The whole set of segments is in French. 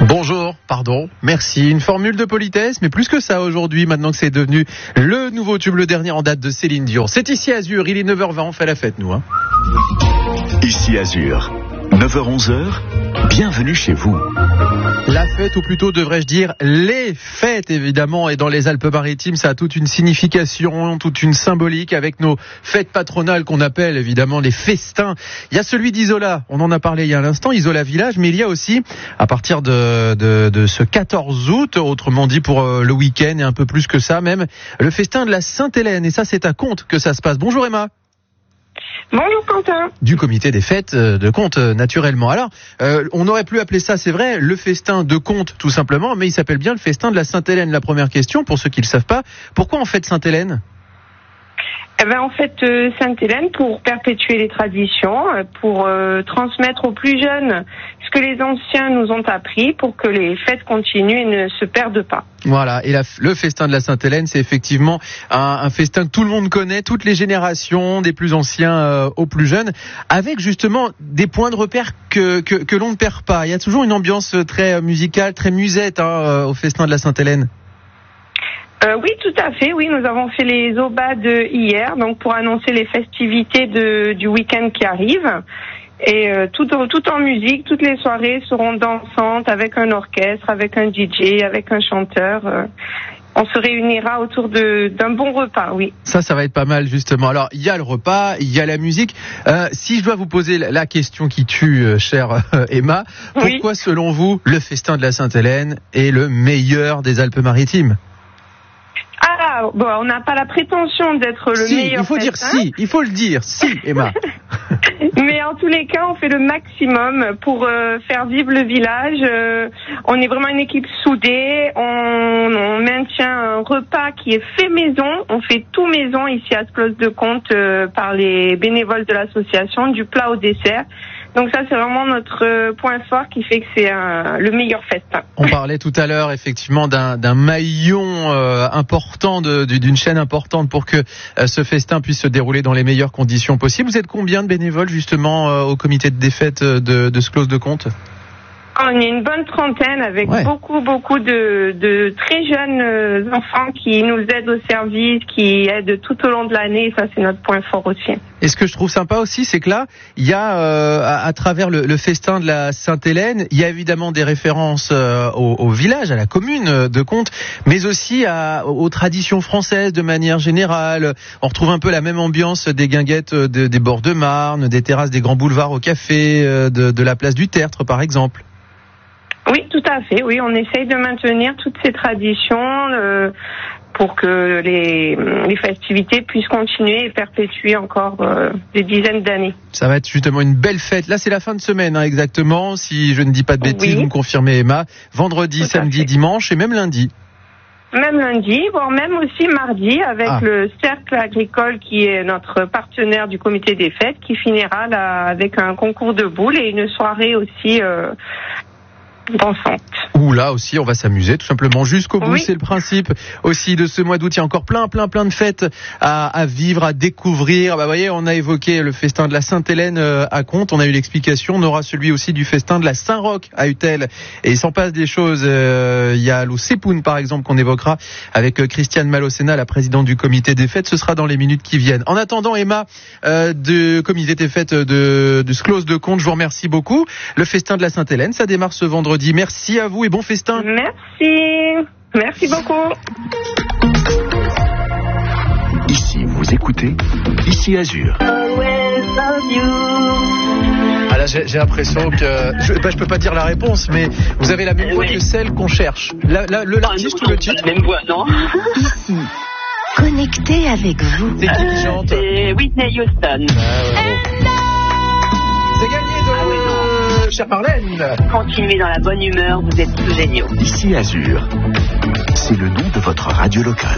Bonjour, pardon, merci. Une formule de politesse, mais plus que ça aujourd'hui, maintenant que c'est devenu le nouveau tube, le dernier en date de Céline Dion. C'est ici Azur, il est 9h20, on fait la fête nous. Ici Azur, 9h-11h, bienvenue chez vous. La fête, ou plutôt devrais-je dire les fêtes évidemment, et dans les Alpes-Maritimes ça a toute une signification, toute une symbolique avec nos fêtes patronales qu'on appelle évidemment les festins. Il y a celui d'Isola, on en a parlé il y a un instant, Isola Village, mais il y a aussi à partir de ce 14 août, autrement dit pour le week-end et un peu plus que ça même, le festin de la Sainte-Hélène, et ça c'est à Contes que ça se passe. Bonjour Emma. Bonjour Quentin. Du comité des fêtes de Contes, naturellement. Alors, on aurait pu appeler ça, c'est vrai, le festin de Contes, tout simplement, mais il s'appelle bien le festin de la Sainte-Hélène. La première question, pour ceux qui ne le savent pas, pourquoi on fête Sainte-Hélène ? On fête Sainte-Hélène pour perpétuer les traditions, pour transmettre aux plus jeunes ce que les anciens nous ont appris, pour que les fêtes continuent et ne se perdent pas. Voilà, et le festin de la Sainte-Hélène, c'est effectivement un festin que tout le monde connaît, toutes les générations, des plus anciens aux plus jeunes, avec justement des points de repère que l'on ne perd pas. Il y a toujours une ambiance très musicale, très musette au festin de la Sainte-Hélène. Oui, tout à fait. Oui, nous avons fait les aubades hier, donc pour annoncer les festivités du week-end qui arrive. Et tout en musique, toutes les soirées seront dansantes avec un orchestre, avec un DJ, avec un chanteur. On se réunira autour d'un bon repas, oui. Ça va être pas mal, justement. Alors, il y a le repas, il y a la musique. Si je dois vous poser la question qui tue, chère Emma, pourquoi, oui, selon vous, le festin de la Sainte-Hélène est le meilleur des Alpes-Maritimes ? On n'a pas la prétention d'être le meilleur. Il faut dire si, il faut le dire, si, Emma. Mais en tous les cas, on fait le maximum pour faire vivre le village. On est vraiment une équipe soudée. On maintient un repas qui est fait maison. On fait tout maison ici à Sclos de Contes par les bénévoles de l'association, du plat au dessert. Donc ça, c'est vraiment notre point fort qui fait que c'est le meilleur festin. On parlait tout à l'heure effectivement d'un maillon important, d'une chaîne importante pour que ce festin puisse se dérouler dans les meilleures conditions possibles. Vous êtes combien de bénévoles justement au comité de fêtes de Sclos de Contes ? On est une bonne trentaine avec beaucoup de très jeunes enfants qui nous aident au service, qui aident tout au long de l'année. Et ça, c'est notre point fort aussi. Et ce que je trouve sympa aussi, c'est que là, il y a à travers le festin de la Sainte-Hélène, il y a évidemment des références au village, à la commune de Contes, mais aussi aux traditions françaises de manière générale. On retrouve un peu la même ambiance des guinguettes des bords de Marne, des terrasses des grands boulevards au café, de la place du Tertre, par exemple. Oui, tout à fait. Oui, on essaye de maintenir toutes ces traditions pour que les festivités puissent continuer et perpétuer encore des dizaines d'années. Ça va être justement une belle fête. Là, c'est la fin de semaine, exactement. Si je ne dis pas de bêtises, vous me confirmez, Emma. Vendredi, samedi, dimanche et même lundi. Même lundi, voire même aussi mardi, avec le Cercle Agricole qui est notre partenaire du comité des fêtes, qui finira là avec un concours de boules et une soirée aussi dansante. Où là aussi on va s'amuser tout simplement jusqu'au bout, c'est le principe aussi de ce mois d'août. Il y a encore plein de fêtes à vivre, à découvrir. Vous voyez, on a évoqué le festin de la Sainte-Hélène à Contes, on a eu l'explication, on aura celui aussi du festin de la Saint-Roch à Utel, et il s'en passe des choses. Il y a l'Osepoun par exemple qu'on évoquera avec Christiane Malocena, la présidente du comité des fêtes. Ce sera dans les minutes qui viennent. En attendant, Emma du comité des fêtes de Sclos de Contes, je vous remercie beaucoup. Le festin de la Sainte-Hélène, ça démarre ce vendredi. Merci à vous et bon festin. Merci beaucoup. Ici, vous écoutez Ici Azur. Ah là, j'ai l'impression que je peux pas dire la réponse, mais vous avez la même voix que celle qu'on cherche. L'artiste ou le titre? La même voix, non? Ici, connecté avec vous. C'est qui chante? C'est Whitney Houston. C'est gagné de chère Marlène. Continuez dans la bonne humeur, vous êtes tous géniaux. Ici Azur, c'est le nom de votre radio locale.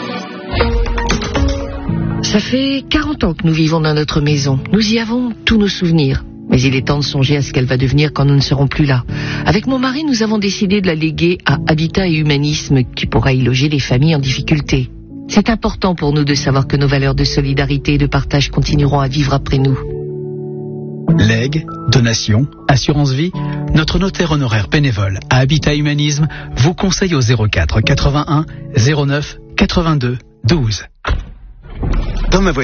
Ça fait 40 ans que nous vivons dans notre maison. Nous y avons tous nos souvenirs. Mais il est temps de songer à ce qu'elle va devenir quand nous ne serons plus là. Avec mon mari, nous avons décidé de la léguer à Habitat et Humanisme, qui pourra y loger les familles en difficulté. C'est important pour nous de savoir que nos valeurs de solidarité et de partage continueront à vivre après nous. Legs, donations, assurance vie, notre notaire honoraire bénévole à Habitat Humanisme vous conseille au 04 81 09 82 12. Dans ma voiture.